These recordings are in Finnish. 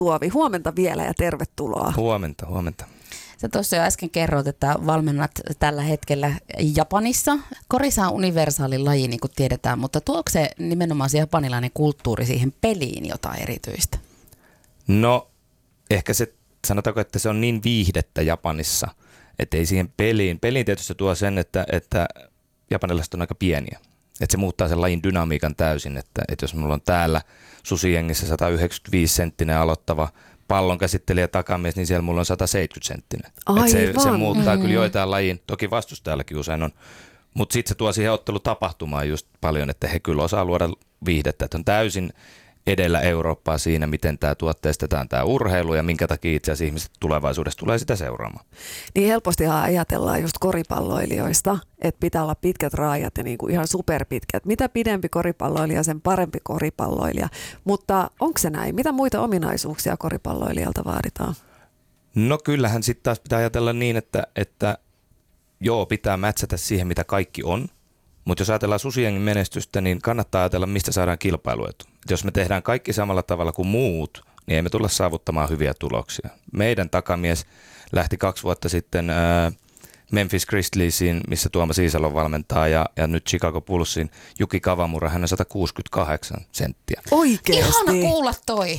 Tuovi, huomenta vielä ja tervetuloa. Huomenta. Sä tuossa jo äsken kerroit, että valmennat tällä hetkellä Japanissa. Korisa on universaali laji, niin kuin tiedetään, mutta tuoko se nimenomaan se japanilainen kulttuuri siihen peliin jotain erityistä? No, ehkä se, sanotaanko, että se on niin viihdettä Japanissa, että ei siihen peliin. Peliin tietysti tuo sen, että japanilaiset on aika pieniä. Että se muuttaa sen lajin dynamiikan täysin, että jos mulla on täällä susijengissä 195-senttinen aloittava pallon käsittelijä takamies, niin siellä mulla on 170-senttinen. Se muuttaa kyllä joitain lajin, toki vastustajallakin usein on, mutta sitten se tuo siihen ottelutapahtumaan just paljon, että he kyllä osaa luoda viihdettä, että on täysin edellä Eurooppaa siinä, miten tämä tuotteistetaan tämä urheilu ja minkä takia itse asiassa ihmiset tulevaisuudessa tulee sitä seuraamaan. Niin helpostihan ajatellaan just koripalloilijoista, että pitää olla pitkät raajat ja niinku ihan superpitkät. Mitä pidempi koripalloilija, sen parempi koripalloilija. Mutta onko se näin? Mitä muita ominaisuuksia koripalloilijalta vaaditaan? No kyllähän sitten taas pitää ajatella niin, että joo, pitää mätsätä siihen, mitä kaikki on. Mutta jos ajatellaan susijengin menestystä, niin kannattaa ajatella, mistä saadaan kilpailuetu. Jos me tehdään kaikki samalla tavalla kuin muut, niin ei me tulla saavuttamaan hyviä tuloksia. Meidän takamies lähti 2 vuotta sitten Memphis Grizzliesiin, missä Tuomas Iisalo valmentaa, ja nyt Chicago Bullsiin Juki Kawamura, hän on 168 senttiä. Oikeasti? Ihana kuulla toi.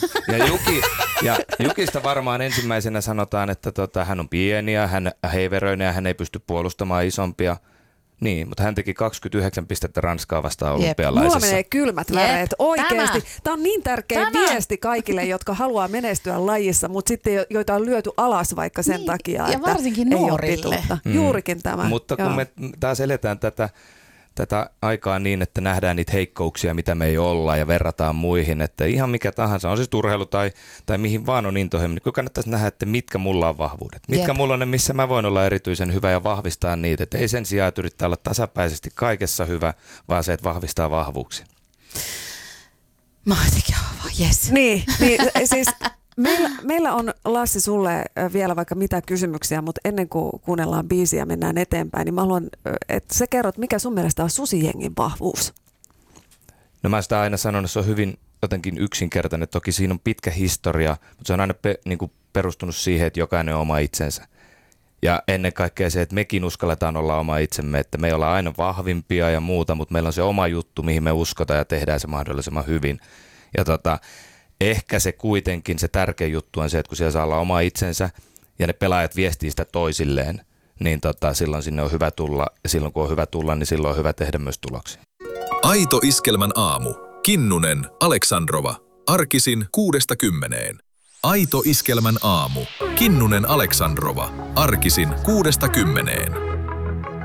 Ja Jukista varmaan ensimmäisenä sanotaan, että hän on pieni ja hän heiveröinen ja hän ei pysty puolustamaan isompia. Niin, mutta hän teki 29 pistettä Ranskaa vastaan olympialaisissa. Mulla menee kylmät väreet. Oikeasti. Tämä on niin tärkeä viesti kaikille, jotka haluaa menestyä lajissa, mutta sitten joita on lyöty alas vaikka sen takia, ja että varsinkin ei nuorille. ole pituutta. Juurikin tämä. Mutta kun me taas eletään tätä aikaa niin, että nähdään niitä heikkouksia, mitä me ei olla ja verrataan muihin, että ihan mikä tahansa, on siis urheilu tai mihin vaan on intohimo, niin kannattaisi nähdä, että mitkä mulla on vahvuudet. Mitkä mulla on ne, missä mä voin olla erityisen hyvä ja vahvistaa niitä. Että ei sen sijaan, että yrittää olla tasapäisesti kaikessa hyvä, vaan se, että vahvistaa vahvuuksia. Mä jotenkin yes. Niin siis meillä on, Lassi, sulle vielä vaikka mitä kysymyksiä, mutta ennen kuin kuunnellaan biisiä ja mennään eteenpäin, niin mä haluan, että sä kerrot, mikä sun mielestä on susijengin vahvuus? No mä sitä aina sanon, että se on hyvin jotenkin yksinkertainen. Toki siinä on pitkä historia, mutta se on aina perustunut siihen, että jokainen on oma itsensä. Ja ennen kaikkea se, että mekin uskalletaan olla oma itsemme, että me ollaan aina vahvimpia ja muuta, mutta meillä on se oma juttu, mihin me uskotaan ja tehdään se mahdollisimman hyvin. Ja ehkä se kuitenkin se tärkein juttu on se, että kun siellä saa olla oma itsensä ja ne pelaajat viestii sitä toisilleen, niin silloin sinne on hyvä tulla. Ja silloin kun on hyvä tulla, niin silloin on hyvä tehdä myös tuloksia. Aito Iskelmän aamu. Kinnunen, Aleksandrova. Arkisin 6–10. Aito Iskelmän aamu. Kinnunen, Aleksandrova. Arkisin 6–10.